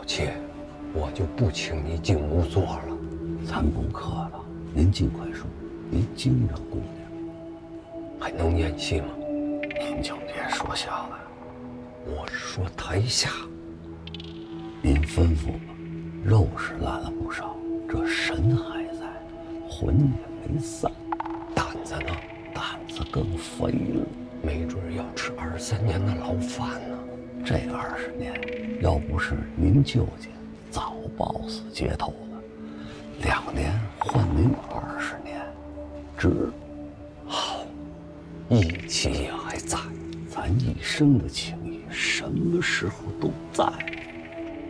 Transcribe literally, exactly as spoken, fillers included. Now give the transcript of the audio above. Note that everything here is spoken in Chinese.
妾，我就不请你进屋坐了。 咱不客了，您尽快说，您惊着姑娘， 还能演戏吗？ 您就别说下来， 我是说台下。 您吩咐吧。肉是烂了不少，这神还在，魂也没散。 胆子呢？ 胆子更肥了， 没准要吃二三年的牢饭呢。 这二十年，要不是您舅家早暴死街头了，两年换您二十年，值。 好，义气也还在， 咱一生的情谊什么时候都在。